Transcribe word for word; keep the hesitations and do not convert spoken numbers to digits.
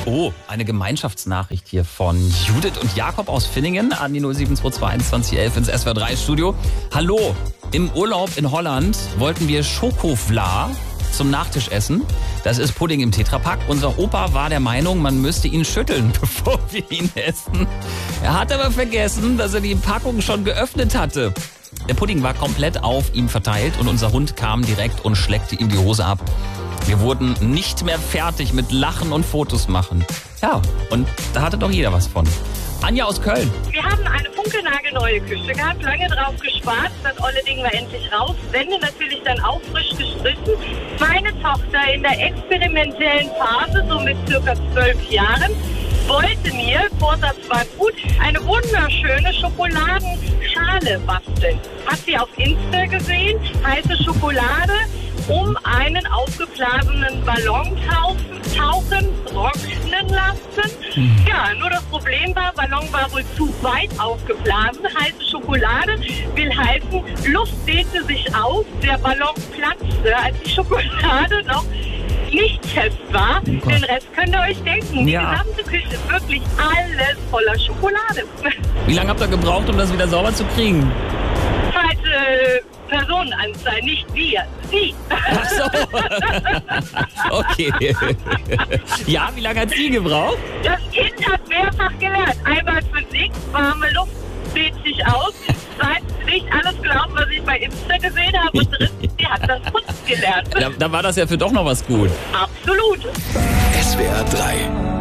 Oh, eine Gemeinschaftsnachricht hier von Judith und Jakob aus Finningen an die null sieben zwei zwei einundzwanzig elf ins S W R drei Studio. Hallo, im Urlaub in Holland wollten wir Schokovla zum Nachtisch essen. Das ist Pudding im Tetrapack. Unser Opa war der Meinung, man müsste ihn schütteln, bevor wir ihn essen. Er hat aber vergessen, dass er die Packung schon geöffnet hatte. Der Pudding war komplett auf ihm verteilt und unser Hund kam direkt und schleckte ihm die Hose ab. Wir wurden nicht mehr fertig mit Lachen und Fotos machen. Ja, und da hatte doch jeder was von. Anja aus Köln. Wir haben eine funkelnagelneue Küche gehabt, lange drauf gespart. Das olle Ding war endlich raus. Wände natürlich dann auch frisch gestrichen. Meine Tochter in der experimentellen Phase, so mit circa zwölf Jahren, wollte mir, Vorsatz war gut, eine wunderschöne Schokoladenschale basteln. Hat sie auf Insta gesehen, heiße Schokolade, um einen aufgeblasenen Ballon tauchen, tauchen, trocknen lassen. Mhm. Ja, nur das Problem war, Ballon war wohl zu weit aufgeblasen. Heiße Schokolade will heißen, Luft dehnte sich aus, der Ballon platzte, als die Schokolade noch nicht fest war. Oh, den Rest könnt ihr euch denken. Die ja. gesamte Küche ist wirklich alles voller Schokolade. Wie lange habt ihr gebraucht, um das wieder sauber zu kriegen? Falsche Personenanzahl, nicht wir. Sie. Ach so. Okay. Ja, wie lange hat sie gebraucht? Das Kind hat mehrfach gelernt. Einmal Physik, warme Luft dehnt sich aus. Zweitens nicht alles glauben, was ich bei Insta gesehen habe. Und drittens, sie hat das Putzen gelernt. Da, da war das ja für doch noch was gut. Absolut. S W R drei